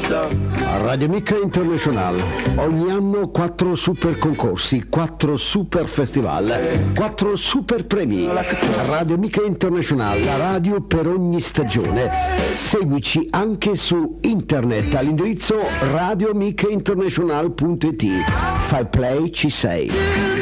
Radio Amica International, ogni anno 4 super concorsi, 4 super festival, 4 super premi. Radio Amica International, la radio per ogni stagione. Seguici anche su internet all'indirizzo radioamicainternational.it. Fai play, ci sei.